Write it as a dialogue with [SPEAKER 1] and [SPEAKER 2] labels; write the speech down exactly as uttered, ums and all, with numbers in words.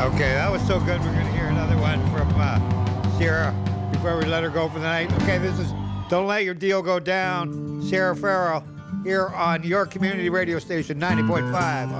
[SPEAKER 1] Okay, that was so good. We're going to hear another one from uh, Sierra before we let her go for the night. Okay, this is Don't Let Your Deal Go Down, Sierra Farrell, here on your community radio station, ninety point five.